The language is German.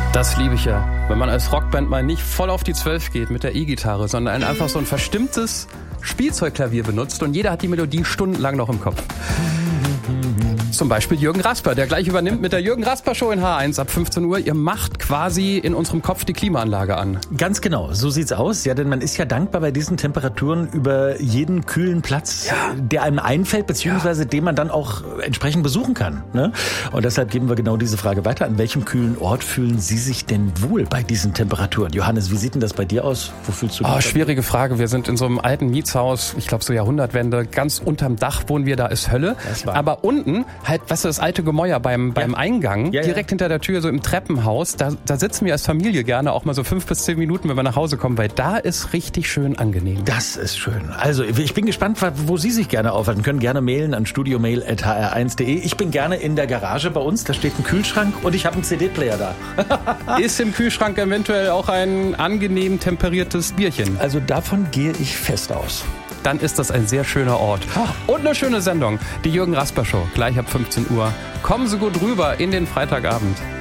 Das liebe ich ja, wenn man als Rockband mal nicht voll auf die 12 geht mit der E-Gitarre, sondern einfach so ein verstimmtes Spielzeugklavier benutzt und jeder hat die Melodie stundenlang noch im Kopf. Zum Beispiel Jürgen Rasper, der gleich übernimmt mit der Jürgen Rasper Show in H1 ab 15 Uhr. Ihr macht quasi in unserem Kopf die Klimaanlage an. Ganz genau, so sieht's aus. Ja, denn man ist ja dankbar bei diesen Temperaturen über jeden kühlen Platz, der einem einfällt, beziehungsweise den man dann auch entsprechend besuchen kann. Ne? Und deshalb geben wir genau diese Frage weiter. An welchem kühlen Ort fühlen Sie sich denn wohl bei diesen Temperaturen? Johannes, wie sieht denn das bei dir aus? Wo fühlst du dich? Schwierige Frage. Wir sind in so einem alten Mietshaus, ich glaube so Jahrhundertwende, ganz unterm Dach wohnen wir, da ist Hölle. Aber unten halt, weißt du, das alte Gemäuer beim Eingang, direkt hinter der Tür, so im Treppenhaus, da sitzen wir als Familie gerne auch mal so 5 bis 10 Minuten, wenn wir nach Hause kommen, weil da ist richtig schön angenehm. Das ist schön. Also, ich bin gespannt, wo Sie sich gerne aufhalten können. Gerne mailen an studiomail@hr1.de. Ich bin gerne in der Garage bei uns, da steht ein Kühlschrank und ich habe einen CD-Player da. Ist im Kühlschrank eventuell auch ein angenehm temperiertes Bierchen? Also davon gehe ich fest aus. Dann ist das ein sehr schöner Ort. Und eine schöne Sendung, die Jürgen Rasper Show, gleich ab 15 Uhr. Kommen Sie gut rüber in den Freitagabend.